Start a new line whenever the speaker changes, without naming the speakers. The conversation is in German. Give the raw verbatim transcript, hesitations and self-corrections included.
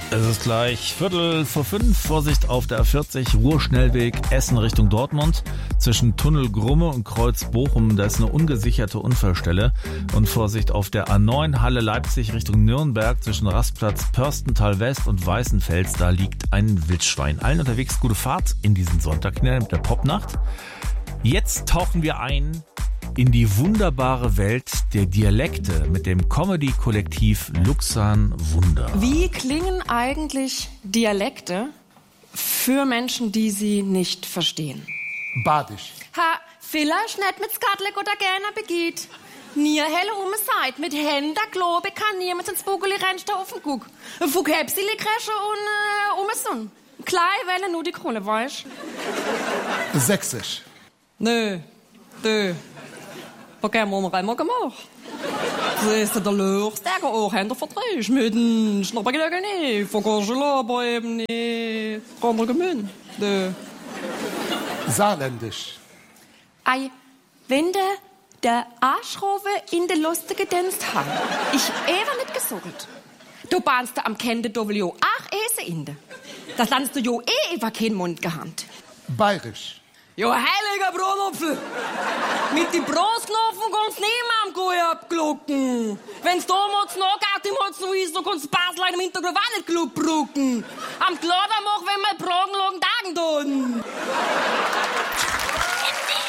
Es ist gleich Viertel vor fünf. Vorsicht auf der A vierzig, Ruhrschnellweg Essen Richtung Dortmund. Zwischen Tunnel Grumme und Kreuz Bochum, da ist eine ungesicherte Unfallstelle. Und Vorsicht auf der A neun Halle Leipzig Richtung Nürnberg. Zwischen Rastplatz Pörstental West und Weißenfels, da liegt ein Wildschwein. Allen unterwegs gute Fahrt in diesen Sonntag mit der Popnacht. Jetzt tauchen wir ein in die wunderbare Welt der Dialekte mit dem Comedy-Kollektiv Luxan Wunder.
Wie klingen eigentlich Dialekte für Menschen, die sie nicht verstehen?
Badisch.
Ha, vielleicht nicht mit Skatleck oder gerne begeht. Nie helle um Seid, mit Händen Globe kann niemand ins Bugeli rennst auf den Guck. Fuck Hepsili Kresche und äh, um Sonn. Klein Welle nur die Krone, weißt?
Sächsisch.
Nö, nö. Was haben wir einmal gemacht? Das ist der Lurs, der auch Hände verdreht. Mit dem Schnappergelegen nicht. Vergorschel aber eben nicht. Andere Gemüse. Nö.
Saarländisch.
Ei, wenn der, der Arschrowe in der lustige Dienst hat, ich ever nicht gesucht. Du bahnst du am Kende W ach Ese in der. Das landst du jo eh über keinen Mund gehabt.
Bayerisch.
Jo, heiliger Brotapfel! Mit die Brustknochen kannst niemand gut abglucken. Wenn's damals noch geht, im Holz so ist, so kannst du Basel im Hintergrund auch nicht klug brucken. Am Glader mach, wenn wir Pragen lagen Tagen tun.